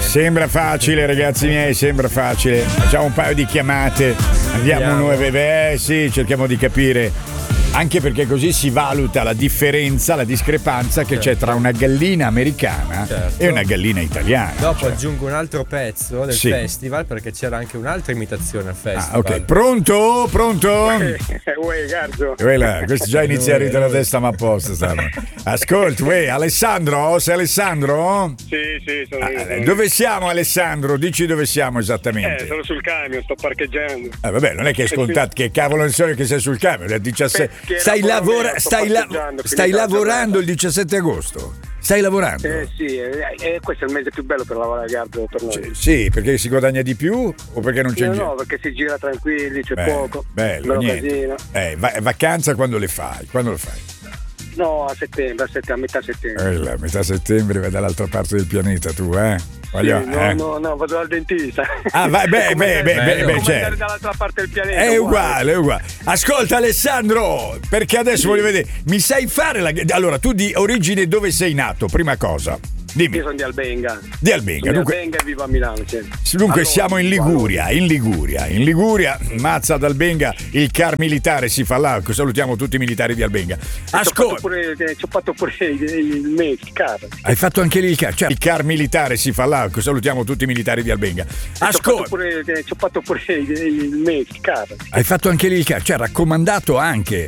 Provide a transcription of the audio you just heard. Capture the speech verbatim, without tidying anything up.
Sembra facile, ragazzi miei, sembra facile. Facciamo un paio di chiamate, andiamo, andiamo. noi, beh, sì, cerchiamo di capire. Anche perché così si valuta la differenza, la discrepanza che certo. c'è tra una gallina americana certo. e una gallina italiana. Dopo cioè. aggiungo un altro pezzo del sì. festival, perché c'era anche un'altra imitazione al festival. Ah, ok. Pronto? Pronto? Uè, Garzo. Uè, là, questo già inizia a ridere la testa, ma a posto stanno. Ascolta, uè, Alessandro? Sei Alessandro? Sì, sì, sono ah, io. Sono dove siamo, Alessandro? Dici dove siamo esattamente. Eh, sono sul camion, sto parcheggiando. Eh, vabbè, non è che è scontato, che cavolo ne so che sei sul camion, è diciassette. Stai, lavora- stai, la- stai lavorando il diciassette agosto? Stai lavorando? Eh sì, eh, eh, questo è il mese più bello per lavorare, Gardo, per noi. Sì, sì, perché si guadagna di più o perché non c'è no, gente? No, perché si gira tranquilli, c'è bello, poco. Bello, niente. Eh, va- vacanza quando le fai? Quando lo fai? No, a settembre, a, settembre, a metà settembre. Eh, la metà settembre vai dall'altra parte del pianeta tu, eh? Voglio, sì, no, eh? no, no, vado dal dentista. Ah, vai, beh, beh, beh, beh, beh, certo. dall'altra parte del pianeta. È uguale, è uguale. Ascolta Alessandro, perché adesso sì. voglio vedere, mi sai fare la... Allora, tu di origine dove sei nato, prima cosa? Dimmi. Io sono di Albenga. Di Albenga. Sono Dunque, di Albenga e vivo a Milano. Sì. Dunque allora, siamo in Liguria, in Liguria, in Liguria, Mazza ad Albenga, il car militare si fa là, salutiamo tutti i militari di Albenga. Ascolta. Ci ho fatto pure il, il mese, il car. Hai fatto anche lì il car, cioè il car militare si fa là, salutiamo tutti i militari di Albenga. Ascolta. Ci ho fatto pure il mese, il car. Hai fatto anche lì il car, cioè raccomandato anche.